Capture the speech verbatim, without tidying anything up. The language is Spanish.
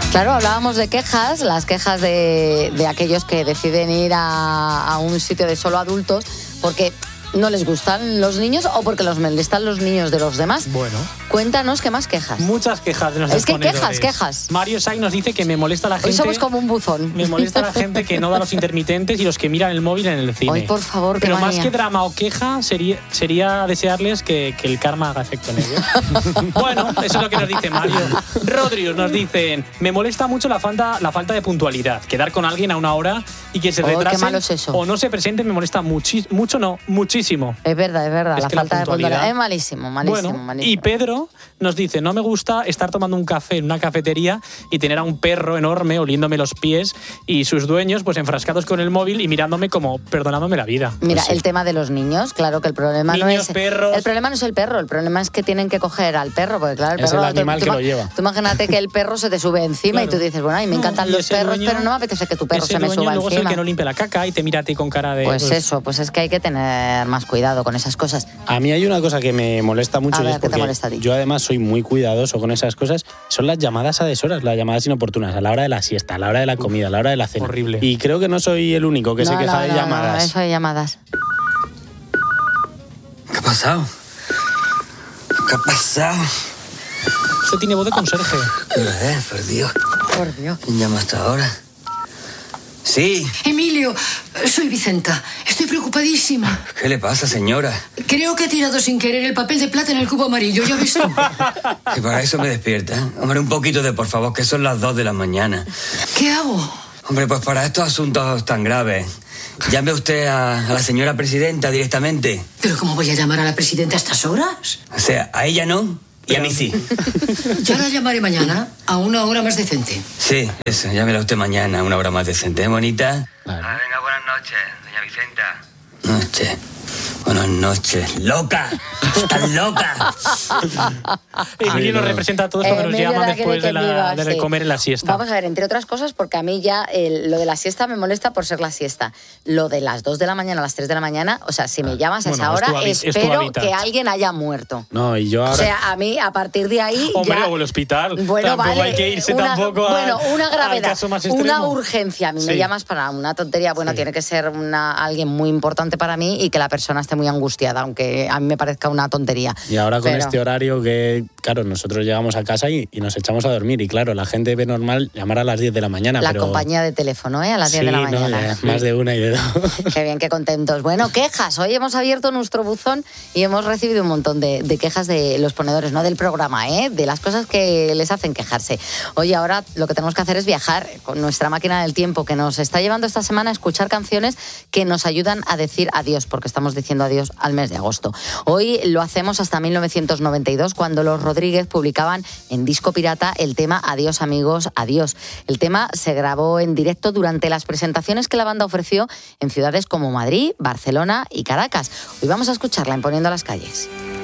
Claro, hablábamos de quejas, las quejas de, de aquellos que deciden ir a, a un sitio de solo adultos porque no les gustan los niños o porque los molestan los niños de los demás. Bueno. Cuéntanos qué más quejas. Muchas quejas de nuestros Es que ponedores. quejas, quejas. Mario Sai nos dice que me molesta la gente... Hoy somos como un buzón. Me molesta la gente que no da los intermitentes y los que miran el móvil en el cine. Ay, por favor, qué Pero manía. más que drama o queja, sería, sería desearles que, que el karma haga efecto en ellos. Bueno, eso es lo que nos dice Mario. Rodrius nos dicen, me molesta mucho la falta, la falta de puntualidad. Quedar con alguien a una hora y que se Oh, retrasen qué malo es eso. o no se presenten me molesta muchi- mucho, no, muchísimo. Es verdad, es verdad. Es la que la falta de puntualidad- puntualidad es malísimo, malísimo, Bueno, malísimo. y Pedro nos dice, no me gusta estar tomando un café en una cafetería y tener a un perro enorme oliéndome los pies y sus dueños pues enfrascados con el móvil y mirándome como perdonándome la vida. Mira, Pues sí. el tema de los niños, claro que el problema no Niños, es perros. el problema no es el perro, el problema es que tienen que coger al perro, porque claro, el Es perro el animal tú, que tú lo ima- lleva. Tú imagínate que el perro se te sube encima Claro. y tú dices, bueno, a mí me No, encantan y los ese perros, dueño- pero no me apetece que tu perro Ese se me dueño suba luego es el encima. que no limpia la caca y te mira a ti con cara de... Pues eso, pues es que hay que tener más cuidado con esas cosas. A mí hay una cosa que me molesta mucho A y ver, es ¿qué te porque molesta a ti? yo además soy muy cuidadoso con esas cosas. Son las llamadas a deshoras, las llamadas inoportunas, a la hora de la siesta, a la hora de la comida, a la hora de la cena. Horrible. Y creo que no soy el único que no, se queja no, de no, llamadas. No, eso de llamadas. ¿Qué ha pasado? ¿Qué ha pasado? Usted tiene voz de conserje. ¿Qué hora es? Por Dios. Por Dios. ¿Quién llama hasta ahora? Sí. Emilio, soy Vicenta. Estoy preocupadísima. ¿Qué le pasa, señora? Creo que he tirado sin querer el papel de plata en el cubo amarillo, ya ves tú. Que para eso me despierta. Hombre, un poquito de por favor, que son las dos de la mañana. ¿Qué hago? Hombre, pues para estos asuntos tan graves, llame usted a, a la señora presidenta directamente. ¿Pero cómo voy a llamar a la presidenta a estas horas? O sea, a ella no y a mí sí. Ya la llamaré mañana, a una hora más decente. Sí, eso, llámela usted mañana, a una hora más decente, ¿eh, bonita? Claro. Ah, venga, buenas noches, doña Vicenta. Noche. Buenas noches. ¡Loca! ¡Estás loca! Emilio nos no. representa a todos cuando nos Emilio llaman da que después de de, que la, viva, de sí. comer en la siesta. Vamos a ver, entre otras cosas, porque a mí ya el- lo de la siesta me molesta por ser la siesta. Lo de las dos de la mañana a las tres de la mañana, o sea, si me llamas a Bueno, esa es tu hora, habi- es tu espero hábitat. que alguien haya muerto. No, y yo ahora... O sea, a mí, a partir de ahí. Hombre, ya, o el hospital. Bueno, Tampoco vale. hay que irse una, tampoco a- Bueno, una al gravedad. caso más Una extremo. urgencia. A mí me Sí. llamas para una tontería. Bueno, Sí. tiene que ser una, alguien muy importante para mí y que la persona esté muy angustiada, aunque a mí me parezca una tontería. Y ahora con Pero- este horario que, claro, nosotros llegamos a casa y, y nos echamos a dormir. Y claro, la gente ve normal llamar a las diez de la mañana, La pero... compañía de teléfono, ¿eh? A las diez Sí, de la no, mañana. ya, más de una y de dos. Qué bien, qué contentos. Bueno, quejas. Hoy hemos abierto nuestro buzón y hemos recibido un montón de, de quejas de los ponedores, no del programa, ¿eh? De las cosas que les hacen quejarse. Hoy ahora lo que tenemos que hacer es viajar con nuestra máquina del tiempo que nos está llevando esta semana a escuchar canciones que nos ayudan a decir adiós, porque estamos diciendo adiós al mes de agosto. Hoy lo hacemos hasta mil novecientos noventa y dos, cuando los Rodríguez publicaban en disco pirata el tema Adiós amigos, adiós. El tema se grabó en directo durante las presentaciones que la banda ofreció en ciudades como Madrid, Barcelona y Caracas. Hoy vamos a escucharla en Poniendo las calles.